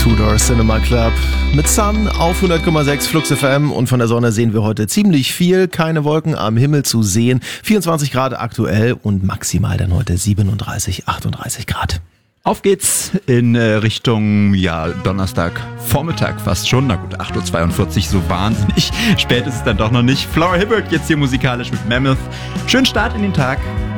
Tudor Cinema Club mit Sun auf 100,6 Flux FM und von der Sonne sehen wir heute ziemlich viel. Keine Wolken am Himmel zu sehen. 24 Grad aktuell und maximal dann heute 37, 38 Grad. Auf geht's in Richtung, Donnerstag Vormittag fast schon. Na gut, 8.42 Uhr, so wahnsinnig spät ist es dann doch noch nicht. Flora Hibbert jetzt hier musikalisch mit Mammoth. Schönen Start in den Tag.